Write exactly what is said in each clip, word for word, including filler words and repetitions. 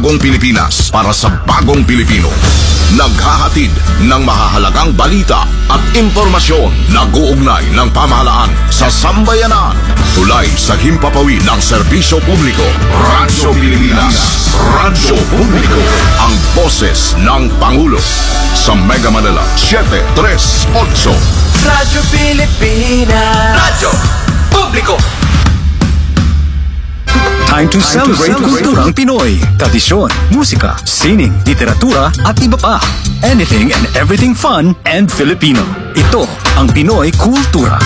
bagong Pilipinas para sa bagong Pilipino. Naghahatid ng mahahalagang balita at impormasyon na guugnay ng pamahalaan sa sambayanan. Tulay sa himpapawid ng serbisyo publiko. Radyo Pilipinas. Radyo Publiko. Ang boses ng Pangulo. Sa Mega Manila, seven three eight. Radyo Pilipinas. Radyo Publiko. Time to Time celebrate to kulturang Pinoy. Tradisyon, musika, sining, literatura at iba pa. Anything and everything fun and Filipino. Ito ang Pinoy Kultura.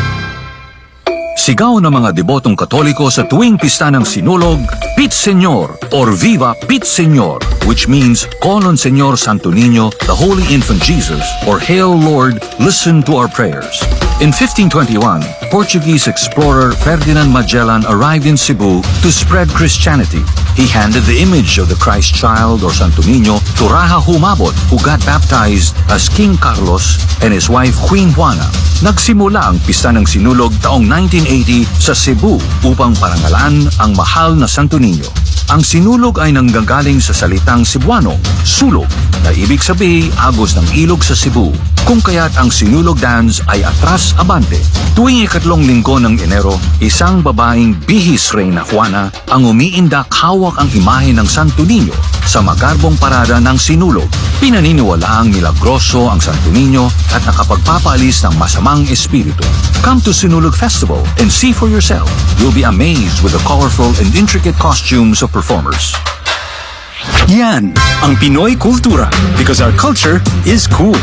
Sigaw ng mga debotong Katoliko sa tuwing pista ng Sinulog, Pit Señor or Viva Pit Señor, which means Call on Señor Santo Niño, the Holy Infant Jesus, or Hail Lord, listen to our prayers. In fifteen twenty-one, Portuguese explorer Ferdinand Magellan arrived in Cebu to spread Christianity. He handed the image of the Christ child or Santo Niño to Raja Humabot, who got baptized as King Carlos and his wife Queen Juana. Nagsimula ang pista ng Sinulog taong nineteen eighty sa Cebu upang parangalan ang mahal na Santo Niño. Ang Sinulog ay nanggagaling sa salitang Cebuano, sulog, na ibig sabihin agos ng ilog sa Cebu, kung kaya't ang Sinulog dance ay atras abante. Tuwing ikatlong linggo ng Enero, isang babaeng bihis Reyna Juana ang umiindak hawak ang imahe ng Santo Niño sa magarbong parada ng Sinulog. Pinaniniwalaang milagroso ang Santo Niño at nakapagpapaalis ng masamang espiritu. Come to Sinulog Festival and see for yourself. You'll be amazed with the colorful and intricate costumes of performers. Yan ang Pinoy Kultura, because our culture is cool.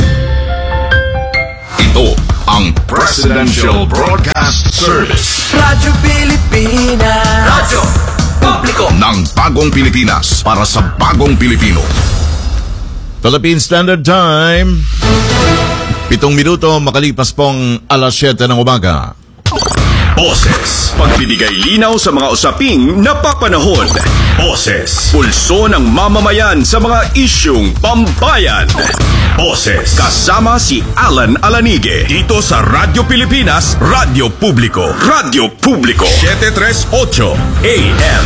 Ito ang Presidential Broadcast Service. Radyo Pilipinas. Radyo Publiko. Ng bagong Pilipinas para sa bagong Pilipino. Philippine Standard Time. Pitong minuto makalipas pong alas siyete ng umaga. Boses. Pagbibigay linaw sa mga usaping napapanahon. Boses. Pulso ng mamamayan sa mga isyung pambayan. Boses. Kasama si Alan Alanige. Dito sa Radyo Pilipinas, Radyo Publiko. Radyo Publiko. seven three eight A M.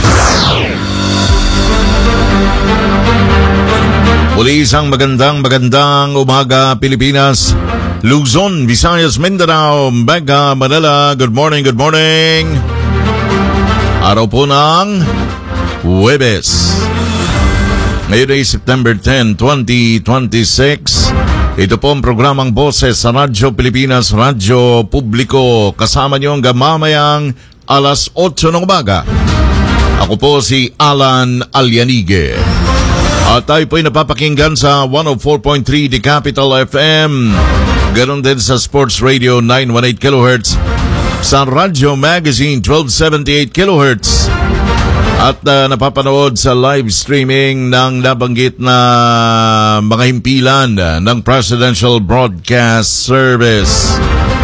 Muli isang magandang magandang umaga Pilipinas, Luzon, Visayas, Mindanao, Mega Manila. Good morning, good morning. Araw po ng Huwebes. Ngayon ay September tenth, twenty twenty-six. Ito po ang programang Boses sa Radyo Pilipinas, Radyo Publiko. Kasama niyo ang gamamayang alas eight ng umaga. Ako po si Alan Alianige. At tayo po'y napapakinggan sa one oh four point three The Capital F M. Ganon din sa Sports Radio nine eighteen kilohertz. Sa Radio Magazine twelve seventy-eight kilohertz. At uh, napapanood sa live streaming ng nabanggit na mga himpilan uh, ng Presidential Broadcast Service.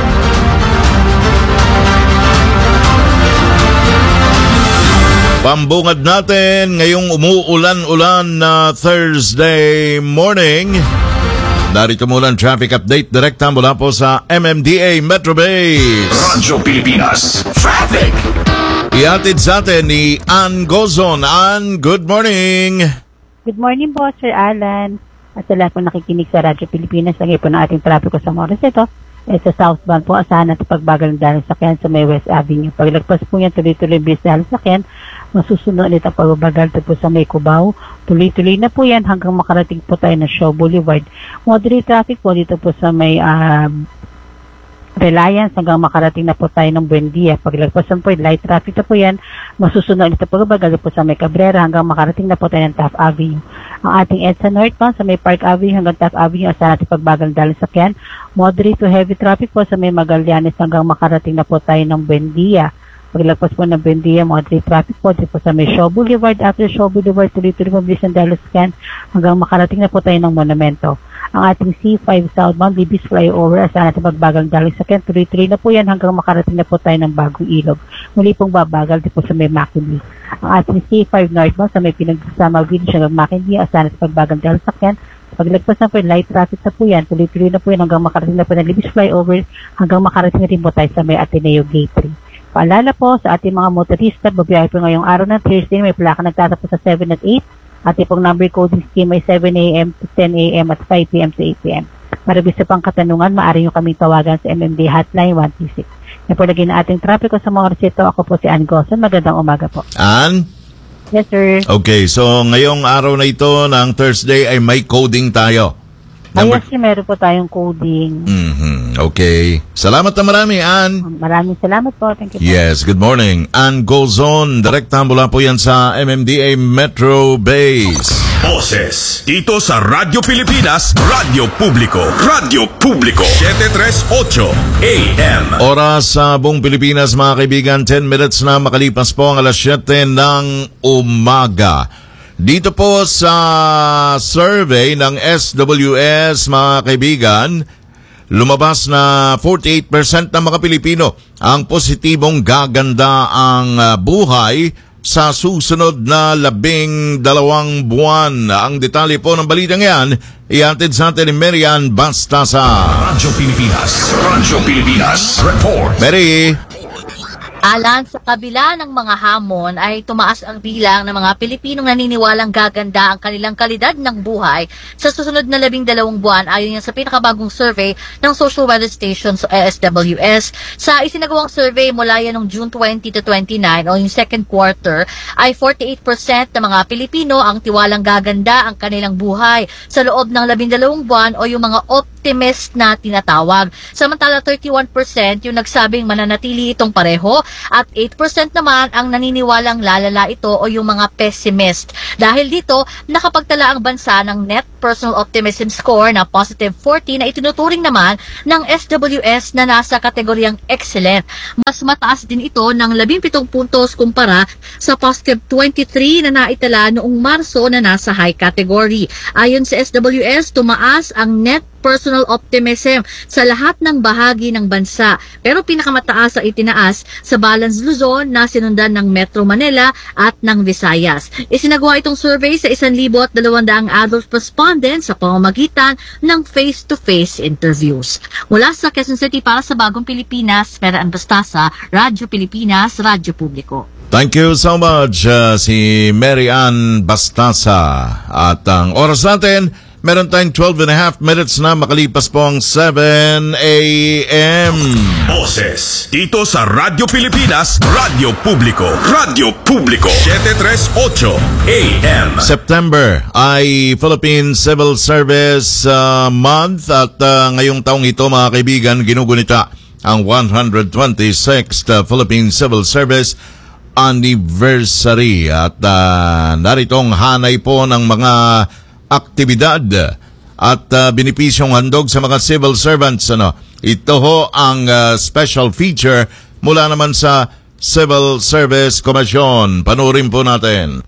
Pambungad natin ngayong umuulan-ulan na Thursday morning. Narito muna ang traffic update direkta mula po sa M M D A Metro Base. Radyo Pilipinas Traffic. Ihatid sa atin ni Ann Gozon. Ann, good morning. Good morning po, Sir Alan. At sa lahat po nakikinig sa Radyo Pilipinas, lagay po ng ating traffic sa oras ito. Eh, sa southbound po, asahan natin pagbagal ng dalang sakyan sa may West Avenue. Paglagpas po yan, tuloy-tuloy bis dalang sakyan. Masusunod ulit ang pagbabagal po sa may Cubao. Tuloy-tuloy na po yan hanggang makarating po tayo na Shaw Boulevard. Moderate traffic po dito po sa may uh, Reliance hanggang makarating na po tayo ng Buendia. Paglagpasan po, light traffic na po yan. Masusunod ulit ang pagbabagal po sa may Cabrera hanggang makarating na po tayo ng Taft Avenue. Ang ating EDSA Northbound sa may Park Avenue hanggang Taft Avenue, asahan natin pagbagal ng dalang sakyan. Moderate to heavy traffic po sa may Magallanes hanggang makarating na po tayo ng Buendia. Paglagpas po ng Buendia, moderate traffic po dito po sa may Shaw Boulevard. After Shaw Boulevard, tuloy-tuloy mabilis ng dalang sakyan hanggang makarating na po tayo ng Monumento. Ang ating C five southbound, Libis Flyover, asahan natin pagbagal ng dalang sakyan. Tuloy-tuloy na po yan hanggang makarating na po tayo ng Bagong Ilog. Muli pong babagal dito po sa may Mackinley. Ang ating C five northbound sa may pinagsasama Village hanggang Mackinley, asahan natin pagbagal ng dalang sakyan. Paglagpas na po yung light traffic na po yan, tuloy-tuloy na po yan hanggang makarating na po ng Libis Flyover, hanggang makarating na rin po tayo sa may Ateneo Gate three. Paalala po sa ating mga motorista, babiyahe po ngayong araw ng Thursday, may plaka nagtatapos sa seven at eight, Ating pong number coding scheme ay seven a.m. to ten a.m. at five p.m. to eight p.m. Para bisa pang katanungan, maaari nyo kaming tawagan sa M M D Hotline one three six. Yan po lagi na ating trapiko sa mga oras ito. Ako po si Ann Goson. Magandang umaga po. Ann? Yes, sir. Okay, so ngayong araw na ito ng Thursday ay may coding tayo. Ay, Number... yes, meron po tayong coding. Mm-hmm. Okay. Salamat na marami, Ann. Maraming salamat po. Thank you po. Yes, good morning. Ann Golzon, direkta mula po yan sa M M D A Metro Base. Boses dito sa Radyo Pilipinas, Radyo Publiko, Radyo Publiko, seven thirty-eight A M. Oras sa buong Pilipinas, mga kaibigan, ten minutes na makalipas po ang alas siyete ng umaga. Dito po sa survey ng S W S, mga kaibigan, lumabas na forty-eight percent ng mga Pilipino ang positibong gaganda ang uh, buhay sa susunod na labing dalawang buwan. Ang detalye po ng balitang yan, ihatid sa atin ni Marian Bastasa. Radyo Pilipinas, Radyo Pilipinas, report. Mary. Alan, sa kabila ng mga hamon ay tumaas ang bilang ng mga Pilipinong naniniwalang gaganda ang kanilang kalidad ng buhay sa susunod na labing dalawang buwan ayon yan sa pinakabagong survey ng Social Weather Station sa S W S. Sa isinagawang survey mula yan noong June twenty to twenty-nine o yung second quarter ay forty-eight percent ng mga Pilipino ang tiwalang gaganda ang kanilang buhay sa loob ng labing dalawang buwan o yung mga optimist na tinatawag. Samantala thirty-one percent yung nagsabing mananatili itong pareho at eight percent naman ang naniniwalang lalala ito o yung mga pessimist. Dahil dito, nakapagtala ang bansa ng Net Personal Optimism Score na positive forty na itinuturing naman ng S W S na nasa kategoryang excellent. Mas mataas din ito ng labing-pitong puntos kumpara sa positive twenty-three na naitala noong Marso na nasa high category. Ayon sa S W S, tumaas ang Net Personal Optimism sa lahat ng bahagi ng bansa. Pero pinakamataas ay itinaas sa Balance Luzon na sinundan ng Metro Manila at ng Visayas. Isinagawa itong survey sa one thousand two hundred adult respondents sa pamamagitan ng face-to-face interviews. Mula sa Quezon City para sa Bagong Pilipinas, Marian Bastasa, Radyo Pilipinas, Radyo Publiko. Thank you so much, uh, si Marian Bastasa. At ang oras natin, meron tayong twelve and a half minutes na makalipas po ang seven a m. Boses dito sa Radyo Pilipinas, Radyo Publiko, Radyo Publiko, seven thirty-eight A M. September ay Philippine Civil Service uh, Month at uh, ngayong taong ito, mga kaibigan, ginugunita ang one hundred twenty-sixth uh, Philippine Civil Service Anniversary at uh, naritong hanay po ng mga aktibidad at uh, benepisyong handog sa mga civil servants. Ano? Ito ho ang uh, special feature mula naman sa Civil Service Commission. Panurin po natin.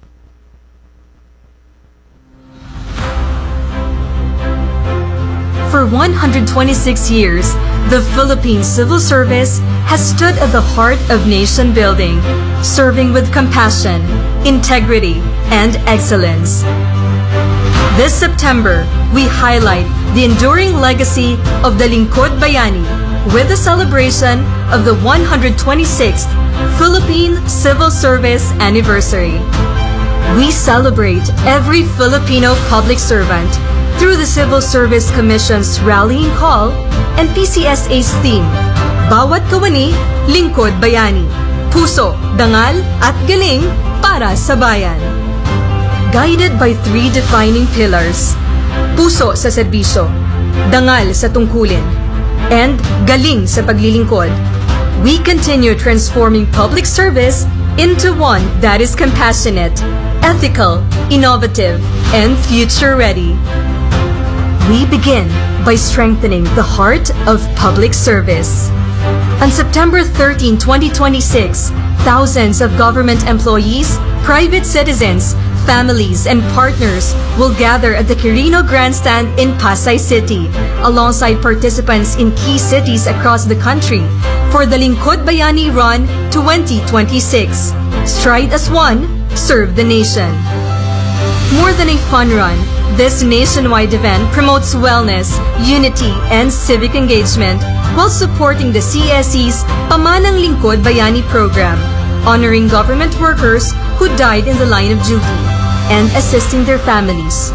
For one hundred twenty-six years, the Philippine Civil Service has stood at the heart of nation building, serving with compassion, integrity, and excellence. This September, we highlight the enduring legacy of the Lingkod Bayani with the celebration of the one hundred twenty-sixth Philippine Civil Service Anniversary. We celebrate every Filipino public servant through the Civil Service Commission's rallying call and P C S A's theme, Bawat Kawani, Lingkod Bayani, Puso, Dangal at Galing para sa Bayan. Guided by three defining pillars, puso sa serbisyo, dangal sa tungkulin, and galing sa paglilingkod, we continue transforming public service into one that is compassionate, ethical, innovative, and future-ready. We begin by strengthening the heart of public service. On September thirteenth, twenty twenty-six, thousands of government employees, private citizens, families, and partners will gather at the Quirino Grandstand in Pasay City, alongside participants in key cities across the country for the Lingkod Bayani Run twenty twenty-six. Stride as one, serve the nation. More than a fun run, this nationwide event promotes wellness, unity, and civic engagement while supporting the C S E's Pamanang Lingkod Bayani program, honoring government workers who died in the line of duty. and assisting their families.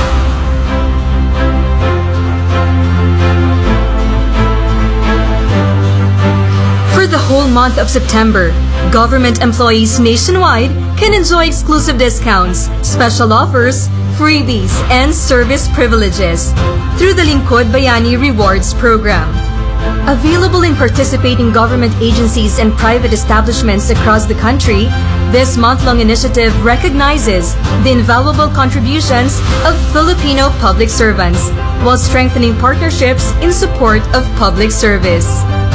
For the whole month of September, government employees nationwide can enjoy exclusive discounts, special offers, freebies, and service privileges through the Lingkod Bayani Rewards Program. Available in participating government agencies and private establishments across the country, this month-long initiative recognizes the invaluable contributions of Filipino public servants while strengthening partnerships in support of public service.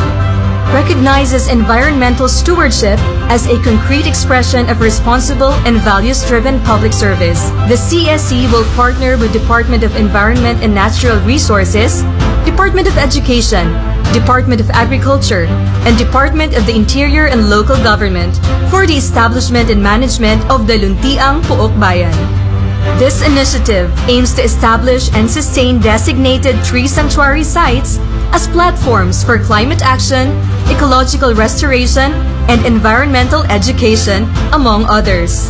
Recognizes environmental stewardship as a concrete expression of responsible and values-driven public service. The C S C will partner with Department of Environment and Natural Resources, Department of Education, Department of Agriculture, and Department of the Interior and Local Government for the establishment and management of the Luntiang Puok Bayan. This initiative aims to establish and sustain designated tree sanctuary sites as platforms for climate action, ecological restoration, and environmental education, among others.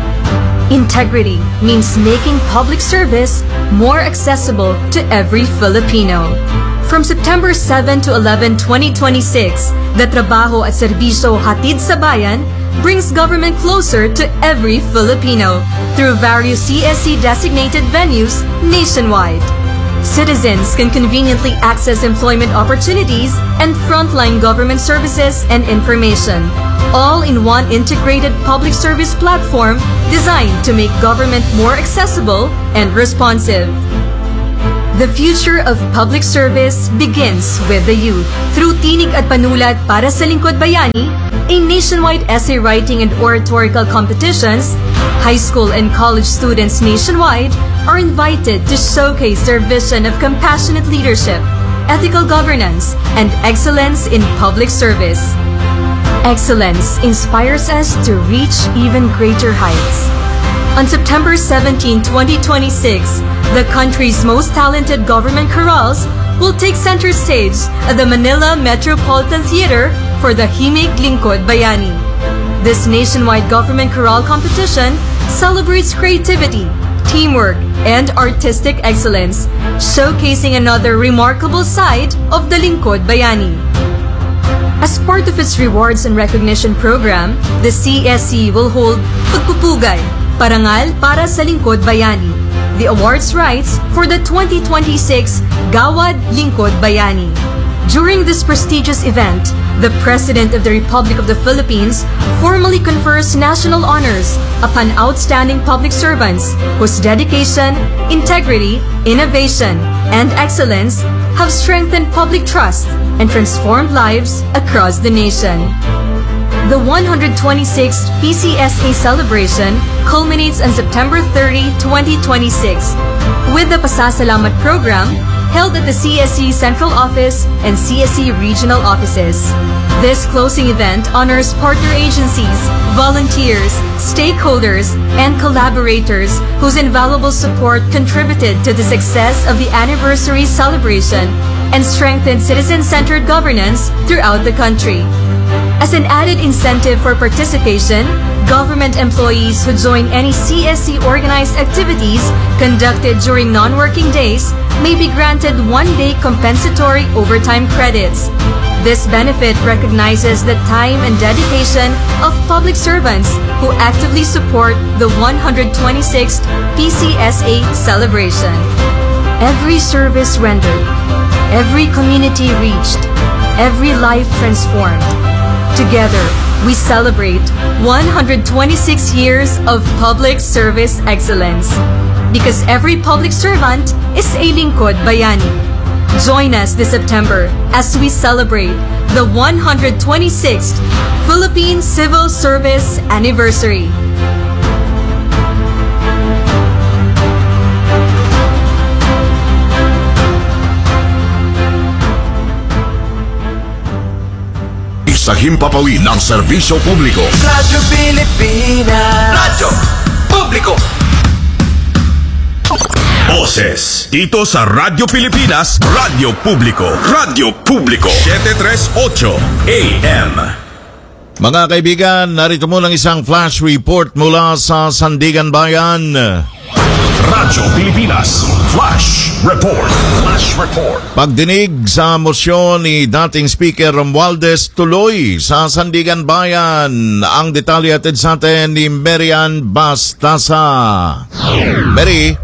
Integrity means making public service more accessible to every Filipino. From September seventh to eleventh, twenty twenty-six, the Trabaho at Serbisyo Hatid sa Bayan brings government closer to every Filipino through various C S C-designated venues nationwide. Citizens can conveniently access employment opportunities and frontline government services and information, all in one integrated public service platform designed to make government more accessible and responsive. The future of public service begins with the youth. Through Tinig at Panulat para sa Lingkod Bayani, a nationwide essay writing and oratorical competitions, high school and college students nationwide are invited to showcase their vision of compassionate leadership, ethical governance, and excellence in public service. Excellence inspires us to reach even greater heights. On September seventeenth, twenty twenty-six, the country's most talented government chorales will take center stage at the Manila Metropolitan Theater for the Himig Lingkod Bayani. This nationwide government chorale competition celebrates creativity, teamwork, and artistic excellence, showcasing another remarkable side of the Lingkod Bayani. As part of its rewards and recognition program, the C S C will hold Pagpupugay, Parangal para sa Lingkod Bayani, the awards rights for the twenty twenty-six Gawad Lingkod Bayani. During this prestigious event, the President of the Republic of the Philippines formally confers national honors upon outstanding public servants whose dedication, integrity, innovation, and excellence have strengthened public trust and transformed lives across the nation. The one hundred twenty-sixth P C S A celebration culminates on September thirtieth, twenty twenty-six with the Pasasalamat program held at the C S C Central Office and C S C Regional Offices. This closing event honors partner agencies, volunteers, stakeholders, and collaborators whose invaluable support contributed to the success of the anniversary celebration and strengthened citizen-centered governance throughout the country. As an added incentive for participation, government employees who join any C S C-organized activities conducted during non-working days may be granted one-day compensatory overtime credits. This benefit recognizes the time and dedication of public servants who actively support the one hundred twenty-sixth P C S A celebration. Every service rendered, every community reached, every life transformed. Together, we celebrate one hundred twenty-six years of public service excellence. Because every public servant is a Lingkod Bayani. Join us this September as we celebrate the one hundred twenty-sixth Philippine Civil Service Anniversary. Sa himpapawid ng serbisyo publiko. Radyo Pilipinas. Radyo Publiko. Boses dito sa Radyo Pilipinas, Radyo Publiko. Radyo Publiko. seven thirty-eight A M. Mga kaibigan, narito mo lang isang flash report mula sa Sandigan Bayan. Radyo Pilipinas Flash Report. Flash Report. Pagdinig sa mosyon ni dating Speaker Romualdez tuloy sa Sandigan Bayan. Ang detalye atid sa atin ni Marian Bastasa. Mary.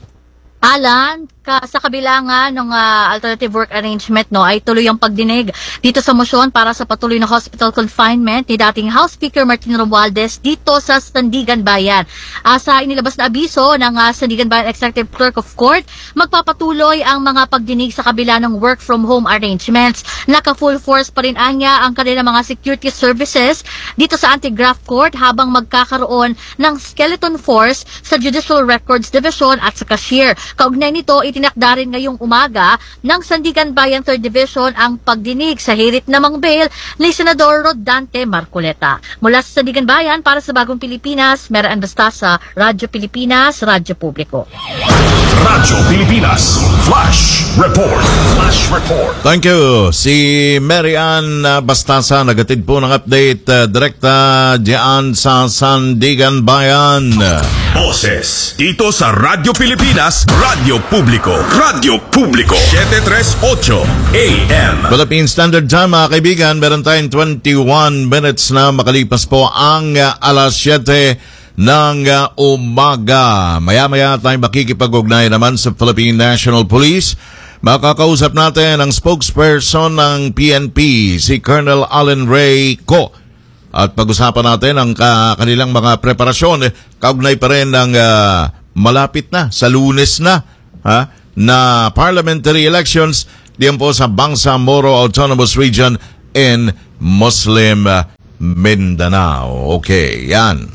Alan, ka, sa kabila nga ng uh, alternative work arrangement no ay tuloy ang pagdinig dito sa motion para sa patuloy na hospital confinement ni dating House Speaker Martin Romualdez dito sa Sandigan Bayan. Uh, sa inilabas na abiso ng uh, Sandigan Bayan Executive Clerk of Court, magpapatuloy ang mga pagdinig sa kabila ng work from home arrangements. Naka-full force pa rin anya ang kanilang mga security services dito sa Anti-Graft Court habang magkakaroon ng skeleton force sa Judicial Records Division at sa cashier. Kaugnay nito, itinakda rin ngayong umaga ng Sandigan Bayan third Division ang pagdinig sa hirit namang bail ni Senador Rodante Marcoleta. Mula sa Sandigan Bayan, para sa Bagong Pilipinas, Marian Bastasa, Radyo Pilipinas, Radyo Publiko. Radyo Pilipinas Flash Report. Flash Report. Thank you. Si Marian Bastasa nagatid po ng update uh, direkta diyan sa Sandigan Bayan. Boses dito sa Radyo Pilipinas, Radyo Publiko. Radyo Publiko seven thirty-eight A M. Philippine Standard Time, mga kaibigan, meron tayong twenty-one minutes na makalipas po ang uh, alas siyete ng uh, umaga. Maya-maya tayong makikipag-ugnay naman sa Philippine National Police. Makakausap natin ang spokesperson ng P N P, si Colonel Allen Ray Co. At pag-usapan natin ang ka- kanilang mga preparasyon. Kaugnay pa rin ng uh, malapit na, sa Lunes na, ha, na parliamentary elections diyan po sa Bangsamoro Autonomous Region in Muslim uh, Mindanao. Okay, yan.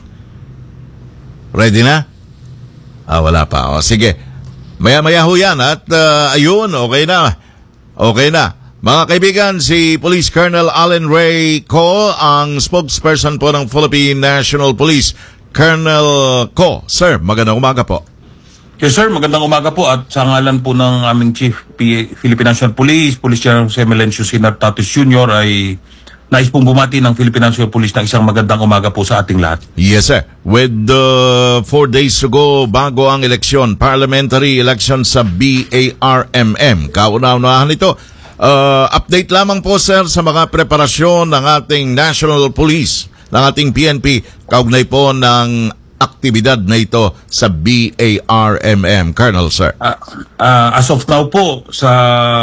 Ready na? Ah, wala pa. O, sige. Maya-maya ho yan. At uh, ayun, okay na. Okay na. Mga kaibigan, si Police Colonel Allen Ray Co, ang spokesperson po ng Philippine National Police. Colonel Co, sir, magandang umaga po. Yes sir, magandang umaga po at sa ngalan po ng aming Chief P- Philippine National Police, Police General Jose Melencio Sinar Tatis Junior ay nais pong bumati ng Philippine National Police ng isang magandang umaga po sa ating lahat. Yes sir. With uh, four days to go bago ang eleksyon, parliamentary election sa B A R M M. Kauna-unahan ito. Uh, update lamang po sir sa mga preparasyon ng ating National Police, ng ating P N P, kaugnay po ng aktibidad na ito sa B A R M M. Colonel, sir. Uh, uh, as of now po, sa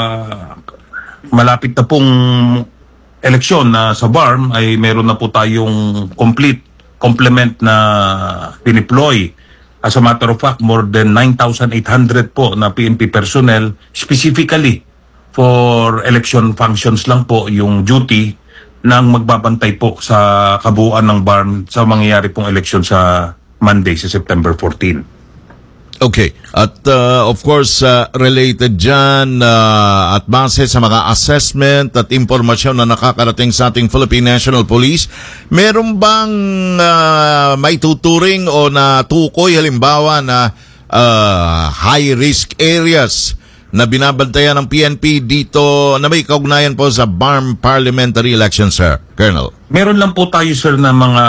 malapit na pong eleksyon na sa B A R M ay meron na po tayong complete complement na dineploy. As a matter of fact, more than nine thousand eight hundred po na P N P personnel specifically for election functions lang po yung duty ng magbabantay po sa kabuuan ng B A R M sa mangyayari pong eleksyon sa Monday, sa September fourteenth. Okay. At uh, of course, uh, related dyan uh, at base sa mga assessment at impormasyon na nakakarating sa ating Philippine National Police, meron bang uh, may tuturing o natukoy halimbawa na uh, high-risk areas na binabantayan ng P N P dito na may kaugnayan po sa B A R M parliamentary election, sir, Colonel? Meron lang po tayo, sir, na mga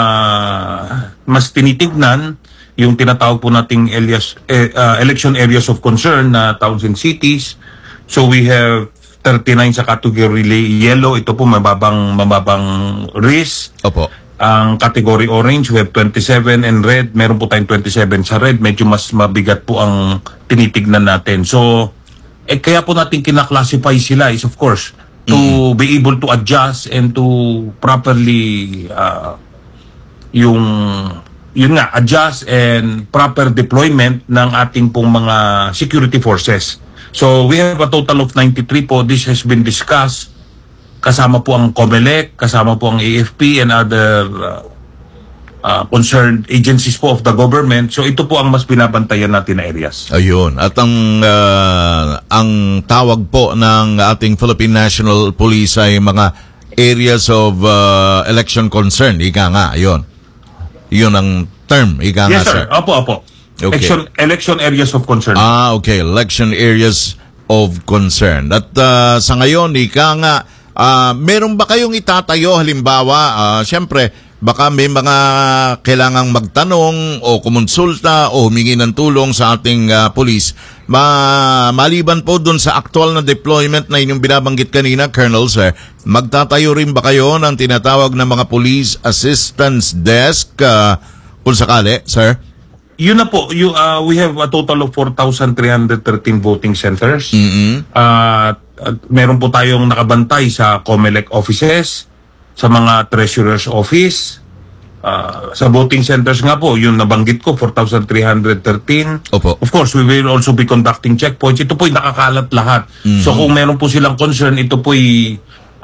mas tinitignan, yung tinatawag po nating areas, eh, uh, election areas of concern na towns and cities. So we have thirty-nine sa category yellow, ito po mababang mababang risk. Opo. Ang category orange, we have twenty-seven, and red, meron po tayong twenty-seven. Sa red, medyo mas mabigat po ang tinitignan natin. So, eh, kaya po natin kinaklasify sila is of course to mm. be able to adjust and to properly uh, yung yun nga, adjust and proper deployment ng ating pong mga security forces. So we have a total of ninety-three po. This has been discussed. Kasama po ang COMELEC, kasama po ang A F P and other uh, uh, concerned agencies po of the government. So ito po ang mas binabantayan natin na areas. Ayun. At ang uh, ang tawag po ng ating Philippine National Police ay mga areas of uh, election concern. Ika nga, ayun. Yun ang term, ika nga, yes, sir. sir. Opo, opo. Okay. Election, election areas of concern. Ah, okay. Election areas of concern. At uh, sa ngayon, ika nga, Ah, meron ba kayong itatayo halimbawa, ah, siyempre, baka may mga kailangang magtanong o kumonsulta o humingi ng tulong sa ating uh, police. Ma maliban po dun sa actual na deployment na inyong binabanggit kanina, Colonel, sir, magtatayo rin ba kayo ng tinatawag na mga police assistance desk uh, kung sakali, sir? Yun na po, you, uh, we have a total of four thousand three hundred thirteen voting centers. Mm-hmm. Uh, at meron po tayong nakabantay sa COMELEC offices, sa mga treasurer's office, uh, sa voting centers nga po, yung nabanggit ko, four thousand three hundred thirteen. Opo. Of course, we will also be conducting checkpoints. Ito po'y nakakalat lahat. Mm-hmm. So kung meron po silang concern, ito po'y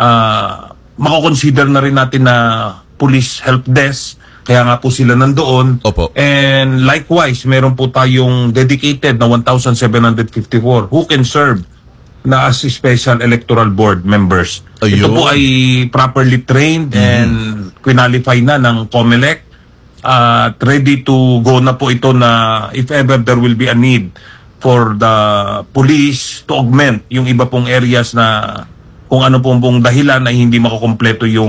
uh, makakonsider na rin natin na police help desk. Kaya nga po sila nandoon. Opo. And likewise, meron po tayong dedicated na one thousand seven hundred fifty-four who can serve na as special electoral board members. Ayun. Ito po ay properly trained mm. and qualify na ng COMELEC. At uh, ready to go na po ito na if ever there will be a need for the police to augment yung iba pong areas na kung ano pong, pong dahilan ay hindi makukompleto yung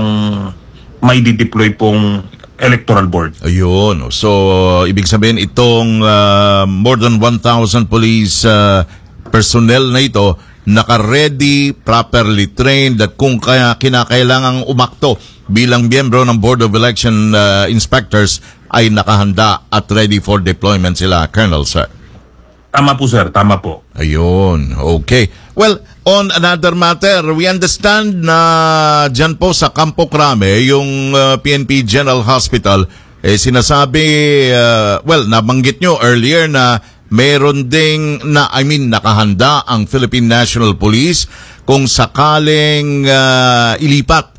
may dideploy pong electoral board. Ayun. So, ibig sabihin itong uh, more than one thousand police uh, personnel na ito naka-ready, properly trained at kung kaya kinakailangang umakto bilang miyembro ng Board of Election uh, Inspectors ay nakahanda at ready for deployment sila, Colonel, sir. Tama po, sir. Tama po. Ayun. Okay. Well, on another matter, we understand na dyan po sa Campo Crame, yung uh, P N P General Hospital, eh sinasabi, uh, well, nabanggit nyo earlier na meron ding, na, I mean, nakahanda ang Philippine National Police kung sakaling uh, ilipat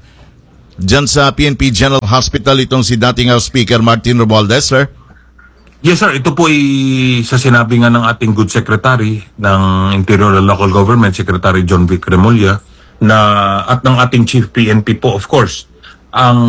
dyan sa P N P General Hospital itong si dating House Speaker Martin Romualdez, sir? Yes, sir. Ito po ay sa sinabi nga ng ating good secretary ng Interior and Local Government, Secretary John Vic Remulla, na at ng ating Chief P N P po, of course. Ang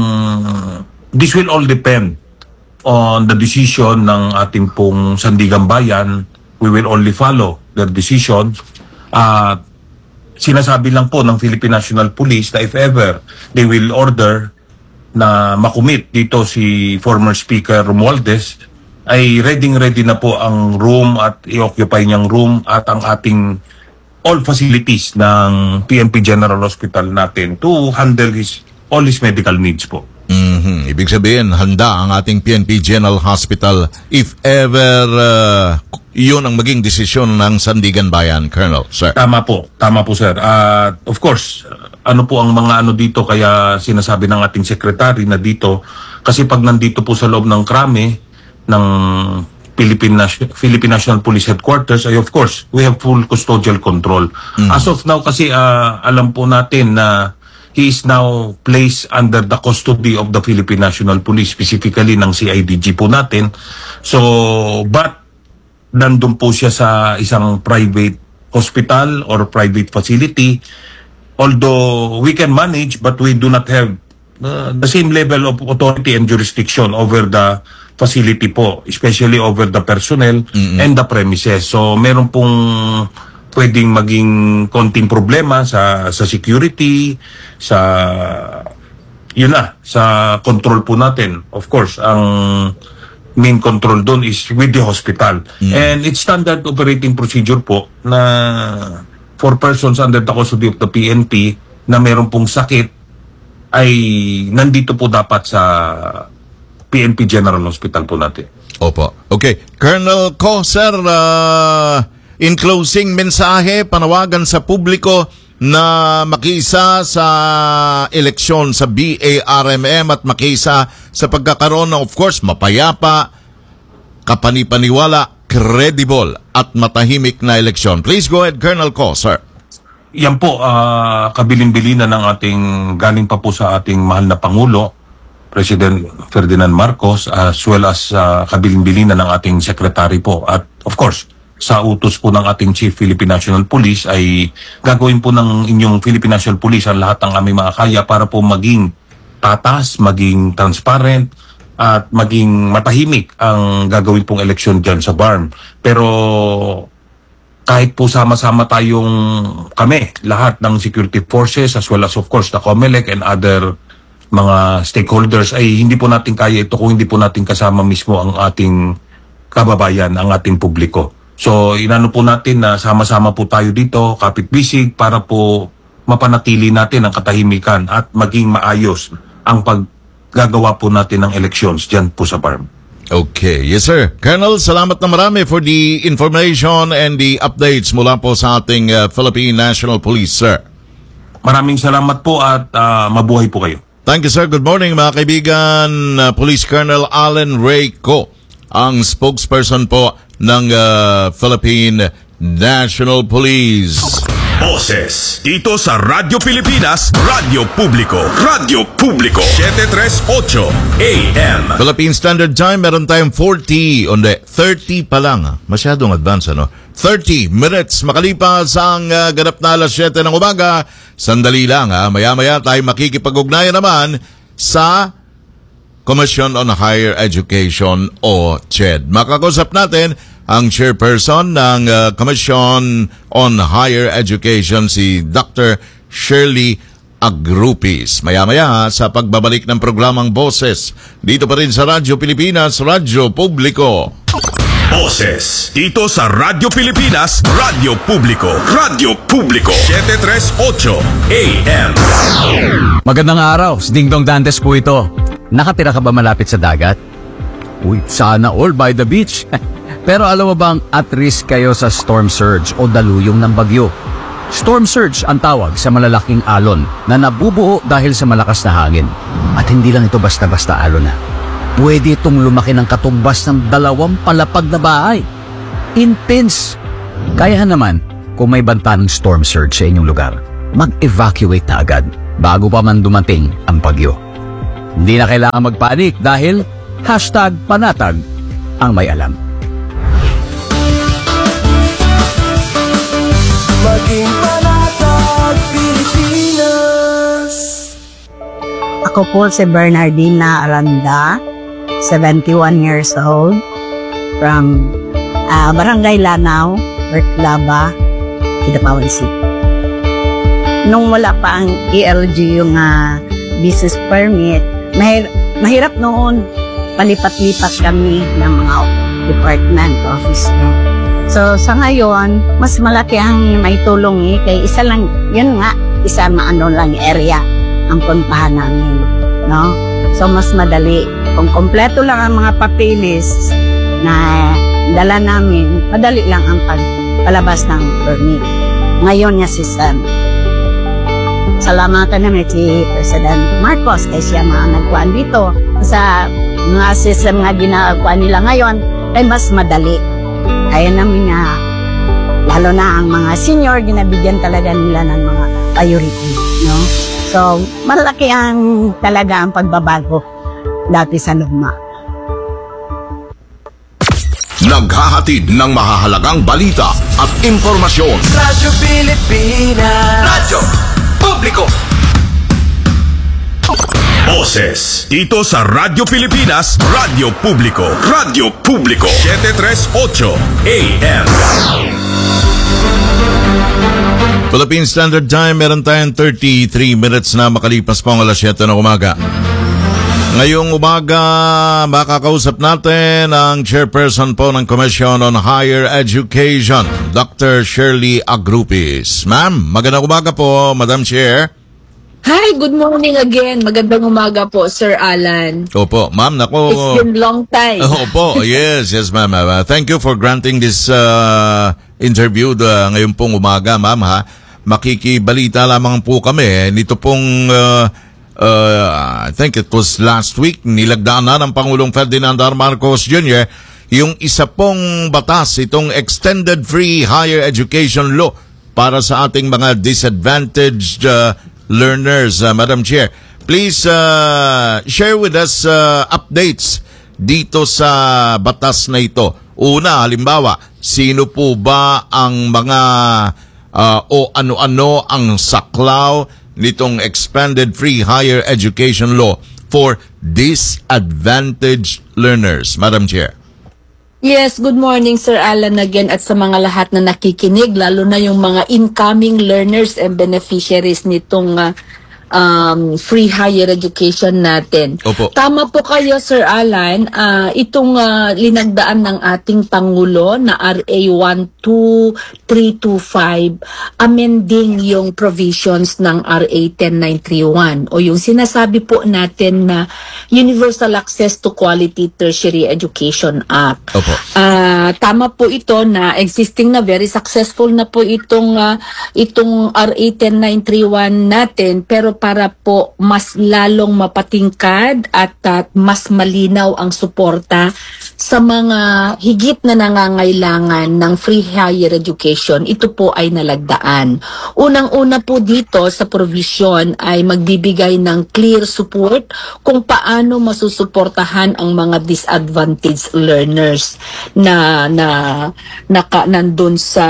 this will all depend on the decision ng ating pong Sandigan Bayan. We will only follow their decision. At uh, sinasabi lang po ng Philippine National Police na if ever they will order na makumit dito si former Speaker Romualdez, ay ready-ready na po ang room at i-occupy niyang room at ang ating all facilities ng P N P General Hospital natin to handle his all his medical needs po. Mm-hmm. Ibig sabihin, handa ang ating P N P General Hospital if ever uh, yun ang maging desisyon ng Sandigan Bayan, Colonel, sir. Tama po. Tama po, sir. Uh, of course, ano po ang mga ano dito kaya sinasabi ng ating secretary na dito kasi pag nandito po sa loob ng Crame ng Philippine, Nation- Philippine National Police Headquarters ay of course, we have full custodial control. Mm. As of now kasi uh, alam po natin na he is now placed under the custody of the Philippine National Police, specifically ng C I D G po natin. So, but nandun po siya sa isang private hospital or private facility. Although we can manage, but we do not have uh, the same level of authority and jurisdiction over the facility po, especially over the personnel mm-hmm. and the premises. So, meron pong pwedeng maging konting problema sa sa security, sa yun na, sa control po natin. Of course, ang main control doon is with the hospital. Mm-hmm. And it's standard operating procedure po na for persons under the custody of the P N P na meron pong sakit ay nandito po dapat sa P N P General Hospital po natin. Opo. Okay. Colonel Ko, sir, uh, in closing mensahe, panawagan sa publiko na makiisa sa eleksyon sa B A R M M at makiisa sa pagkakaroon ng, of course, mapayapa, kapanipaniwala, credible at matahimik na eleksyon. Please go ahead, Colonel Ko, sir. Yan po, uh, kabilin-bilina ng ating, galing pa po sa ating mahal na Pangulo, President Ferdinand Marcos, as well as uh, kabilin-bilina ng ating secretary po. At of course, sa utos po ng ating Chief Philippine National Police ay gagawin po ng inyong Philippine National Police ang lahat ng aming makakaya para po maging tatas, maging transparent, at maging matahimik ang gagawin pong eleksyon dyan sa B A R M. Pero kahit po sama-sama tayong kami, lahat ng security forces as well as of course the COMELEC and other mga stakeholders, ay hindi po natin kaya ito kung hindi po natin kasama mismo ang ating kababayan, ang ating publiko. So inano po natin na sama-sama po tayo dito, kapit-bisig, para po mapanatili natin ang katahimikan at maging maayos ang paggagawa po natin ng elections dyan po sa farm. Okay, yes sir. Colonel, salamat na marami for the information and the updates mula po sa ating uh, Philippine National Police, sir. Maraming salamat po at uh, mabuhay po kayo. Thank you, sir. Good morning, mga kaibigan. Uh, Police Colonel Allen Ray Co, ang spokesperson po ng uh, Philippine National Police. Boses dito sa Radyo Pilipinas, Radyo Publiko, Radyo Publiko, seven thirty-eight A M. Philippine Standard Time, meron tayong forty, onde, thirty pa lang. Masyadong advance, ano? thirty minutes makalipas ang uh, ganap na alas siyete ng umaga. Sandali lang, ha? Maya-maya tayo makikipag-ugnayan naman sa Commission on Higher Education o C H E D. Makakusap natin ang chairperson ng uh, Commission on Higher Education, si Doctor Shirley Agrupis. Maya-maya sa pagbabalik ng programang Boses, dito pa rin sa Radyo Pilipinas, Radyo Publiko. Boses dito sa Radyo Pilipinas, Radyo Publiko, Radyo Publiko, seven thirty-eight A M. Magandang araw, Ding Dong Dantes po ito. Nakatira ka ba malapit sa dagat? Uy, sana all by the beach. Pero alam mo bang at risk kayo sa storm surge o daluyong ng bagyo? Storm surge ang tawag sa malalaking alon na nabubuo dahil sa malakas na hangin. At hindi lang ito basta-basta alon na. Pwede itong lumaki ng katumbas ng dalawang palapag na bahay. Intense! Kaya naman, kung may banta ng storm surge sa inyong lugar, mag-evacuate na agad bago pa man dumating ang bagyo. Hindi na kailangan magpanik dahil hashtag panatag ang may alam. Maging panatag Pilipinas. Ako po si Bernardina Aranda, seventy-one years old, from uh, Barangay Lanao, Berklaba, Kidapawan City. Nung wala pa ang E L G, yung uh, business permit, mahir- mahirap noon, palipat-lipat kami ng mga department office. So, sa ngayon, mas malaki ang may tulong eh. Kaya isa lang, yun nga, isa maano lang area ang puntahan namin. No? So, mas madali. Kung kompleto lang ang mga papilis na dala namin, madali lang ang pagpalabas ng permit. Ngayon niya si Sam. Salamatan namin si President Marcos kasi siya mga nagkuhan dito. Sa mga system nga ginagawa nila ngayon, ay mas madali. Kaya namin nga, lalo na ang mga senior, ginabigyan talaga nila ng mga priority, no? So, malaki ang talaga ang pagbabago dati sa luma. Naghahatid ng mahahalagang balita at impormasyon. Radyo Pilipinas, Radyo Publiko. Boses dito sa Radyo Pilipinas, Radyo Publiko, Radyo Publiko, seven thirty-eight A M. Philippine Standard Time, meron tayong thirty-three minutes na makalipas po ang alas siyete ng umaga. Ngayong umaga, makakausap natin ang chairperson po ng Commission on Higher Education, Doctor Shirley Agrupis. Ma'am, magandang umaga po, Madam Chair. Hi, good morning again. Magandang umaga po, Sir Alan. Opo, ma'am, nako. It's been long time. Opo, yes, yes, ma'am. Uh, thank you for granting this uh, interview uh, ngayon pong umaga, ma'am, ha. Makikibalita lamang po kami. Nito pong, uh, uh, I think it was last week, nilagdaan na ng Pangulong Ferdinand R. Marcos Junior yung isa pong batas, itong Extended Free Higher Education Law para sa ating mga disadvantaged uh, learners, uh, Madam Chair. Please uh, share with us uh, updates dito sa batas na ito. Una, halimbawa, sino po ba ang mga uh, o ano-ano ang saklaw nitong Expanded Free Higher Education Law for disadvantaged learners, Madam Chair? Yes, good morning Sir Alan again at sa mga lahat na nakikinig, lalo na yung mga incoming learners and beneficiaries nitong uh, um, free higher education natin. Opo. Tama po kayo Sir Alan, uh, itong uh, linagdaan ng ating Pangulo na R A one two three two five, amending yung provisions ng R A ten nine thirty-one o yung sinasabi po natin na Universal Access to Quality Tertiary Education Act. Opo. Uh, tama po ito na existing na, very successful na po itong uh, itong R A ten nine thirty-one natin, pero para po mas lalong mapatingkad at uh, mas malinaw ang suporta sa mga higit na nangangailangan ng free higher education, ito po ay nalagdaan. Unang-una po dito sa provision ay magbibigay ng clear support kung paano masusuportahan ang mga disadvantaged learners na na naka, nandun sa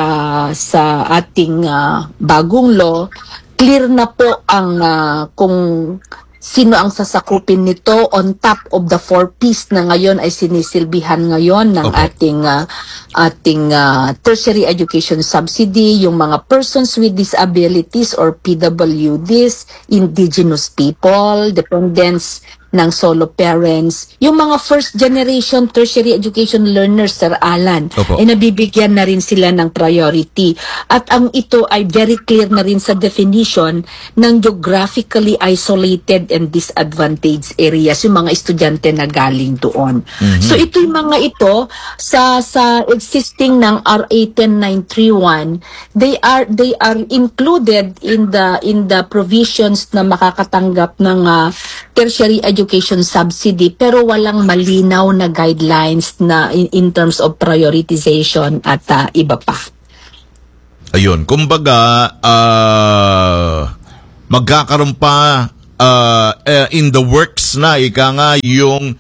sa ating uh, bagong law. Clear na po ang uh, kung sino ang sasakupin nito on top of the four P's na ngayon ay sinisilbihan ngayon ng Okay. ating uh, ating uh, tertiary education subsidy, yung mga persons with disabilities or P W Ds, indigenous people, dependents ng solo parents, yung mga first generation tertiary education learners, Sir Alan, Opo. ay nabibigyan na rin sila ng priority. At ang ito ay very clear na rin sa definition ng geographically isolated and disadvantaged areas, yung mga estudyante na galing doon. Mhm. So ito yung mga ito sa sa existing ng R A ten nine thirty-one, they are they are included in the in the provisions na makakatanggap ng uh, tertiary education subsidy, pero walang malinaw na guidelines na in, in terms of prioritization at uh, iba pa. Ayun, kumbaga, uh, magkakaroon pa uh, uh, in the works na, ika nga, yung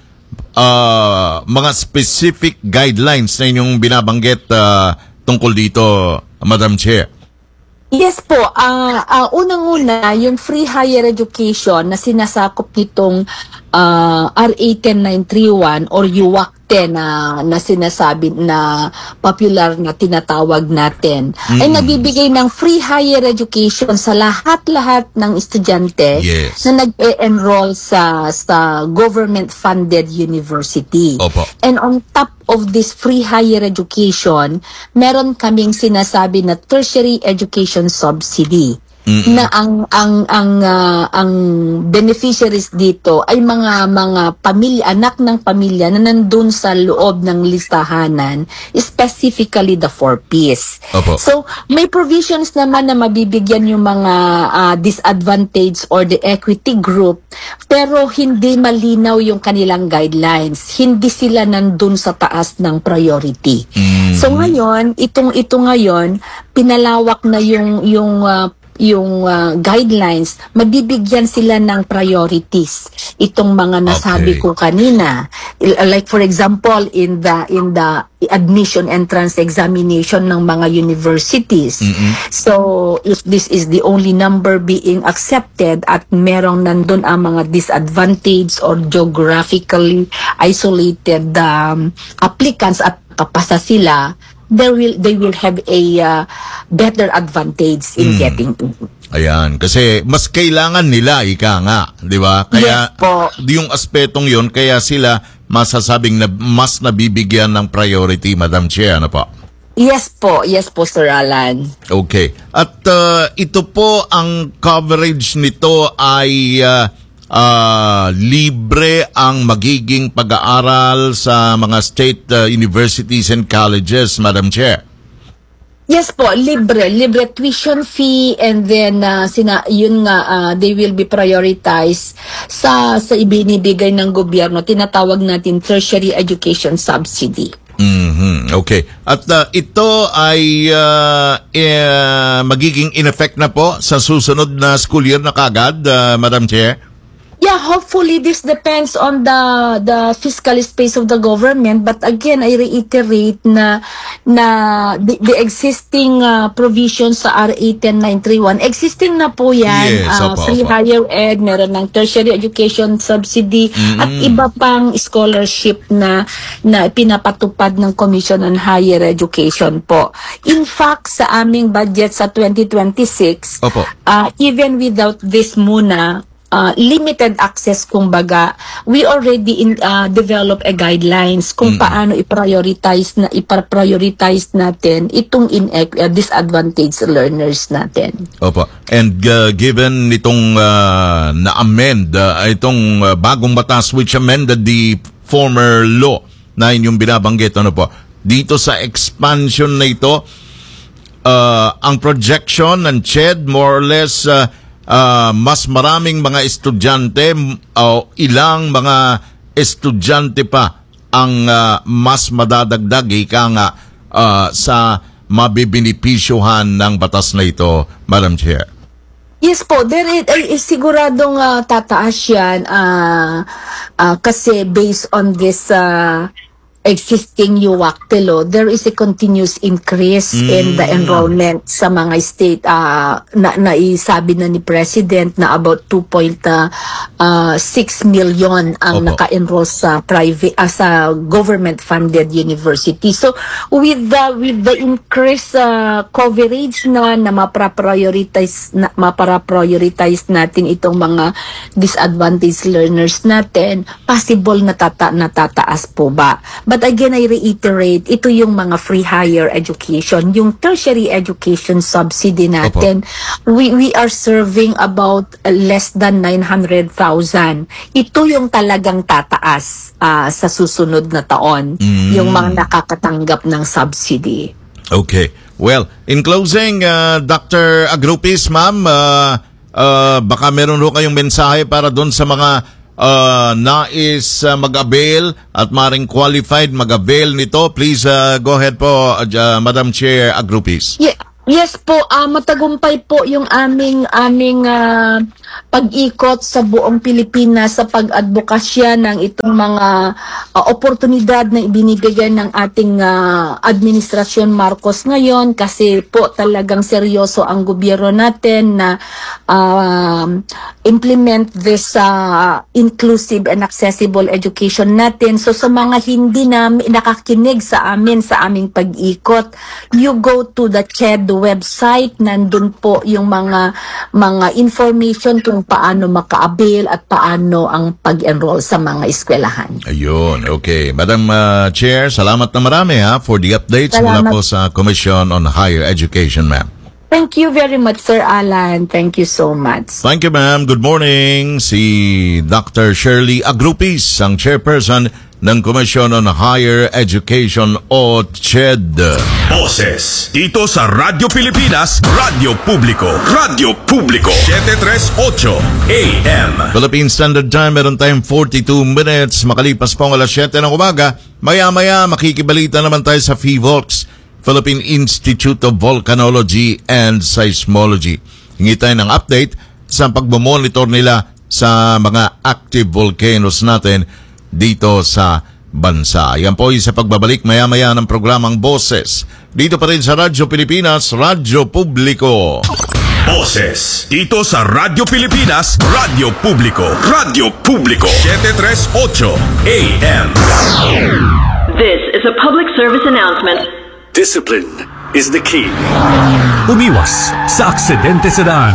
uh, mga specific guidelines na inyong binabanggit uh, tungkol dito, Madam Chair. Yes po, uh, uh, unang-una, yung free higher education na sinasakop nitong uh, R A ten nine thirty-one or U A C T na, na sinasabi na popular na tinatawag natin, Mm. ay nagbibigay ng free higher education sa lahat-lahat ng estudyante Yes. na nag-e-enroll sa, sa government-funded university. Opo. And on top of this free higher education, meron kaming sinasabi na tertiary education subsidy. Mm-mm. Na ang ang ang ah, ang beneficiaries dito ay mga mga pamilya, anak ng pamilya na nandun sa loob ng listahanan, specifically the four P's. Opo. So, may provisions naman na mabibigyan yung mga ah, disadvantaged or the equity group, pero hindi malinaw yung kanilang guidelines. Hindi sila nandun sa taas ng priority. So ngayon, itong ito ngayon, pinalawak na yung yung ah, yung uh, guidelines, magbibigyan sila ng priorities. Itong mga nasabi Okay. ko kanina, I- like for example in the in the admission entrance examination ng mga universities. Mm-mm. So if this is the only number being accepted at merong nandun ang mga disadvantaged or geographically isolated um, applicants at kapasa sila, they will they will have a uh, better advantage in Mm. getting in. Ayan, kasi mas kailangan nila, ika nga, di ba? Kaya Yes po. yung aspetong yun, kaya sila masasabing na mas nabibigyan ng priority, Madam Chair, ano po? Yes po, yes po Sir Alan. Okay. At uh, ito po, ang coverage nito ay uh, uh, libre ang magiging pag-aaral sa mga state uh, universities and colleges, Madam Chair. Yes po, libre, libre tuition fee, and then uh, sina yun nga uh, they will be prioritized sa sa ibinibigay ng gobyerno, tinatawag natin tertiary education subsidy. Mhm. Okay. At uh, ito ay uh, eh, magiging in effect na po sa susunod na school year na kagad, uh, Madam Chair. Yeah, hopefully this depends on the the fiscal space of the government, but again I reiterate na na the, the existing uh, provisions sa R A ten nine thirty-one existing na po yan. Yes, uh, opo, free opo. higher ed, meron ng tertiary education subsidy Mm-mm. at iba pang scholarship na na pinapatupad ng Commission on Higher Education po. In fact, sa aming budget sa twenty twenty-six, Opo. uh, even without this muna, uh, limited access kumbaga, we already in, uh, develop a guidelines kung Mm. paano i-prioritize na i-prioritize natin itong in uh, disadvantaged learners natin. Opo. And uh, given itong uh, na-amend, uh, itong uh, bagong batas which amended the former law na inyong binabanggit, ano po, dito sa expansion na ito, uh, ang projection ng C H E D more or less uh, uh, mas maraming mga estudyante o uh, ilang mga estudyante pa ang uh, mas madadagdag ika nga uh, sa mabibinipisyuhan ng batas na ito, Madam Chair. Yes po, there is, ay, is siguradong uh, tataas yan uh, uh, kasi based on this uh, existing U A C T law, there is a continuous increase Mm. in the enrollment sa mga state. Uh, na, naisabi na ni President na about two point six million ang Opo. naka-enroll sa private uh, sa government-funded university. So with the with the increased uh, coverage na na mapra-prioritize na mapara-prioritize natin itong mga disadvantaged learners natin, possible na tata natataas po ba? But again, I reiterate, ito yung mga free higher education, yung tertiary education subsidy natin. We we are serving about uh, less than nine hundred thousand. Ito yung talagang tataas uh, sa susunod na taon, Mm. yung mga nakakatanggap ng subsidy. Okay. Well, in closing, uh, Doctor Agrupis, ma'am, uh, uh, baka meron ho kayong mensahe para doon sa mga uh, nais uh, mag-avail at maring qualified mag-avail nito. Please uh, go ahead po, uh, Madam Chair Agrupis. Ye- yes po, uh, matagumpay po yung aming aming uh, pag-ikot sa buong Pilipinas sa pag-advokasya ng itong mga uh, oportunidad na ibinibigay ng ating uh, administrasyon Marcos ngayon, kasi po talagang seryoso ang gobyerno natin na uh, implement this uh, inclusive and accessible education natin. So sa mga hindi na nakakinig sa amin sa aming pag-ikot, you go to the C H E D website, nandun po yung mga mga information kung paano maka-avail at paano ang pag-enroll sa mga eskwelahan. Ayun, okay. Madam uh, Chair, salamat na marami ha for the updates mula Salamat. po sa Commission on Higher Education, ma'am. Thank you very much, Sir Alan. Thank you so much. Thank you, ma'am. Good morning. Si Doctor Shirley Agrupis, ang chairperson ng Commission on Higher Education o C H E D. Boses dito sa Radyo Pilipinas, Radyo Publiko, Radyo Publiko, seven thirty-eight A M. Philippine Standard Time, meron tayong forty-two minutes. Makalipas po ang alas siyete ng umaga. Maya-maya, makikibalita naman tayo sa PHIVOLCS, Philippine Institute of Volcanology and Seismology. Hingi tayo ng update sa pagmamonitor nila sa mga active volcanoes natin dito sa bansa. Yan po yung sa pagbabalik maya-maya ng programang Boses. Dito pa rin sa Radyo Pilipinas, Radyo Publiko. Boses dito sa Radyo Pilipinas, Radyo Publiko, Radyo Publiko, seven thirty-eight A M. This is a public service announcement. Discipline is the key. Umiwas sa aksidente sa daan.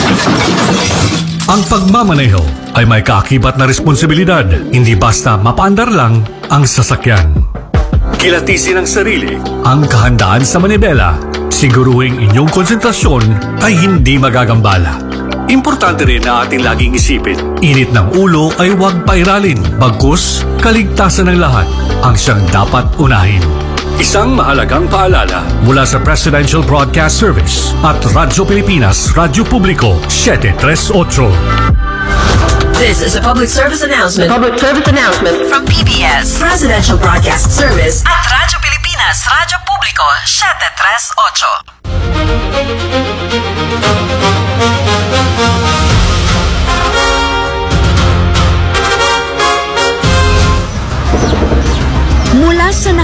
Ang pagmamaneho ay may kaakibat na responsibilidad, hindi basta mapaandar lang ang sasakyan. Kilatisin ang sarili. Ang kahandaan sa manibela, siguruhing inyong konsentrasyon ay hindi magagambala. Importante rin na ating laging isipin. Init ng ulo ay huwag pairalin, bagkus kaligtasan ng lahat ang siyang dapat unahin. Isang mahalagang paalala mula sa Presidential Broadcast Service at Radyo Pilipinas, Radyo Publiko, seven thirty-eight. This is a public service announcement. Public service announcement from P B S Presidential Broadcast Service at Radyo Pilipinas, Radyo Publiko, seven thirty-eight.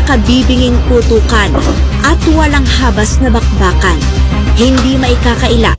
makabibinging putukan at walang habas na bakbakan. Hindi maikakaila